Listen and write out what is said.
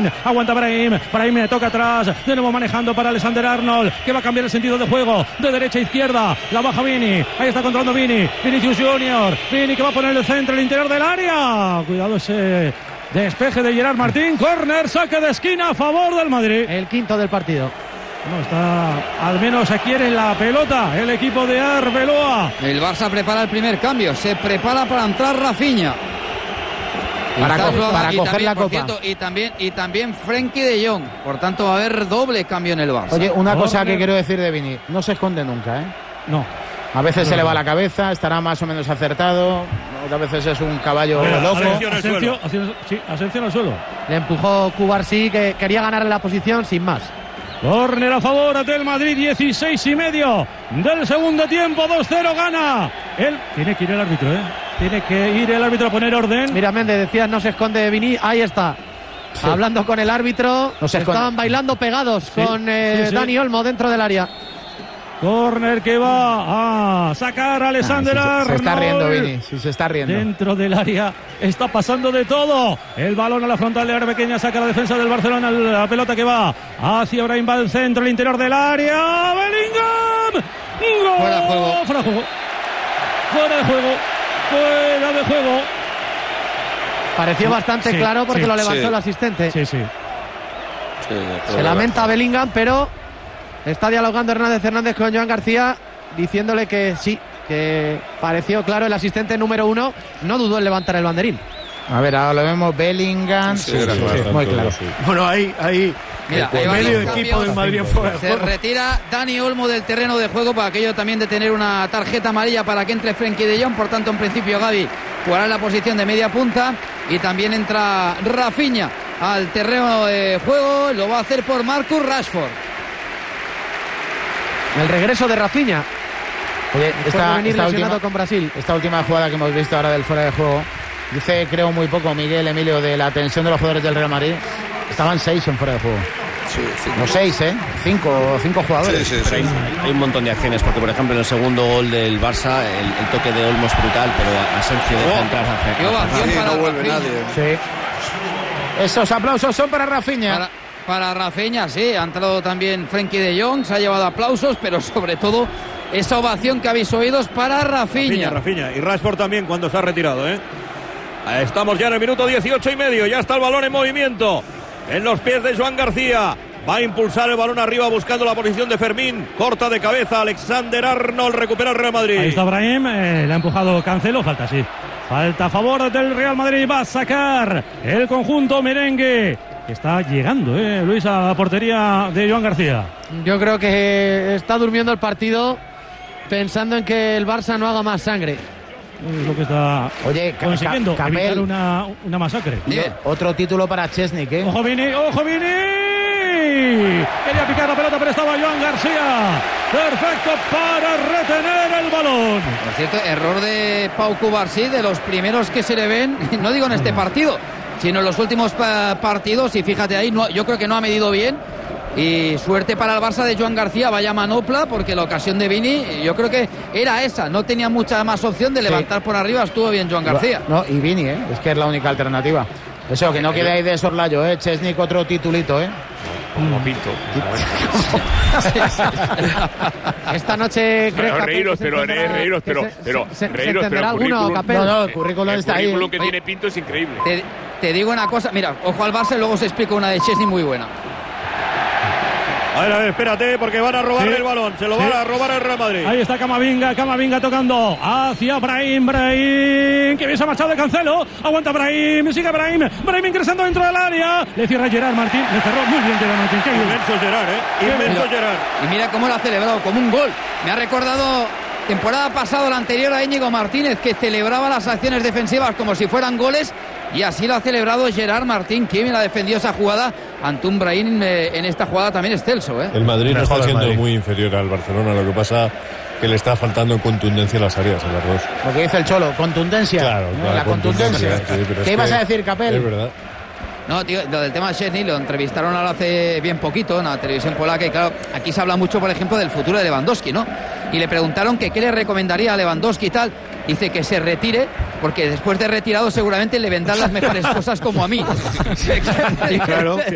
aguanta Brahim le toca atrás, de nuevo manejando para Alexander Arnold, que va a cambiar el sentido de juego, de derecha a izquierda, la baja Vini, ahí está controlando Vinicius Junior, Vini que va a poner el centro, el interior del área, cuidado ese despeje de Gerard Martín, córner, saque de esquina a favor del Madrid. El quinto del partido. No está, al menos quiere la pelota el equipo de Arbeloa. El Barça prepara el primer cambio, se prepara para entrar Rafinha. Para coger también, la copa. Cierto, y también Frenkie de Jong. Por tanto, va a haber doble cambio en el Barça. Oye, una cosa que quiero decir de Vini, no se esconde nunca, ¿eh? No. A veces se le va la cabeza, estará más o menos acertado, otras veces es un caballo loco. Ascensión al suelo. Le empujó Cubarsí, que quería ganarle la posición sin más. Córner a favor del Madrid, 16:30 del segundo tiempo, 2-0 gana. Tiene que ir el árbitro, Tiene que ir el árbitro a poner orden. Mira, Méndez, decías no se esconde Vini, ahí está. Sí. Hablando con el árbitro, estaban bailando pegados con Dani Olmo dentro del área. Córner que va a sacar a Alexander Arnold. Se está riendo Vini, se está riendo. Dentro del área está pasando de todo. El balón a la frontal de área pequeña, saca la defensa del Barcelona, la pelota que va hacia Brahim, va al centro, el interior del área. Bellingham. ¡Gol! Fuera de juego. Fuera de juego. Fuera de juego. Fuera de juego. Pareció bastante claro porque lo levantó el asistente. Sí. Se lamenta Bellingham, pero está dialogando Hernández con Joan García, diciéndole que sí, que pareció claro. El asistente número 1 no dudó en levantar el banderín. A ver, ahora lo vemos, Bellingham. Sí, muy claro. Sí. Bueno, ahí mira, el medio equipo del Madrid fuera de se juego. retira Dani Olmo del terreno de juego para aquello también de tener una tarjeta amarilla para que entre Frenkie de Jong. Por tanto, en principio Gavi jugará en la posición de media punta y también entra Rafinha al terreno de juego. Lo va a hacer por Marcus Rashford. El regreso de Rafinha. Oye, esta última jugada que hemos visto ahora del fuera de juego, dice, creo muy poco Miguel Emilio, de la tensión de los jugadores del Real Madrid. Estaban 6 en fuera de juego. Sí, no 6, 5 jugadores. Sí. Hay un montón de acciones, porque por ejemplo en el segundo gol del Barça el toque de Olmo es brutal, pero Asensio deja entrar hacia no vuelve nadie. Sí. Esos aplausos son para Rafinha. Para Rafinha, sí, ha entrado también Frenkie de Jong, se ha llevado aplausos, pero sobre todo esa ovación que habéis oído es para Rafinha. Rafinha. Y Rashford también cuando se ha retirado, Estamos ya en el minuto 18:30, ya está el balón en movimiento en los pies de Joan García. Va a impulsar el balón arriba buscando la posición de Fermín. Corta de cabeza Alexander Arnold, recupera el Real Madrid. Ahí está Brahim, le ha empujado Cancelo, falta a favor del Real Madrid. Va a sacar el conjunto merengue, que está llegando, Luis, a la portería de Joan García. Yo creo que está durmiendo el partido pensando en que el Barça no haga más sangre. Es lo que está consiguiendo, evitar una masacre. Otro título para Chesnik, ¡Ojo Vini! Quería picar la pelota, pero estaba Joan García. Perfecto para retener el balón. Por cierto, error de Pau Cubarsí, de los primeros que se le ven, no digo en este partido, sino en los últimos partidos. Y fíjate ahí, yo creo que no ha medido bien. Y suerte para el Barça de Joan García, vaya manopla, porque la ocasión de Vini yo creo que era esa, no tenía mucha más opción de levantar por arriba. Estuvo bien Joan García. No, y Vini, es que es la única alternativa. Eso, que no quede ahí de soslayo, Chesnik, otro titulito, Como Pinto. Esta noche creo que reíros, pero se entenderá alguno, Capel. No, el currículum está ahí. El currículum que tiene Pinto es increíble. Te digo una cosa, mira, ojo al Barça y luego se explica una de Chesney muy buena. A ver, espérate, porque van a robar el balón. Se lo van a robar el Real Madrid. Ahí está Camavinga tocando hacia Brahim, que bien se ha marchado de Cancelo. Aguanta Brahim, sigue Brahim ingresando dentro del área. Le cierra Gerard Martín, le cerró muy bien Gerard Martín. Qué inmenso Gerard, inmenso Gerard. Y mira cómo lo ha celebrado, como un gol. Me ha recordado temporada pasada, la anterior, a Íñigo Martínez, que celebraba las acciones defensivas como si fueran goles. Y así lo ha celebrado Gerard Martín. Qué bien ha defendido esa jugada ante un Brahim en esta jugada también excelso. El Madrid no está siendo muy inferior al Barcelona. Lo que pasa que le está faltando en contundencia en las áreas, en las dos. Lo que dice el Cholo, contundencia. Claro, la contundencia. Sí, ¿Qué ibas a decir, Capel? Es verdad. No, tío, lo del tema de Szczęsny lo entrevistaron ahora hace bien poquito en la televisión polaca y claro, aquí se habla mucho, por ejemplo, del futuro de Lewandowski, ¿no? Y le preguntaron que qué le recomendaría a Lewandowski y tal. Dice que se retire, porque después de retirado seguramente le vendrán las mejores cosas como a mí. Claro,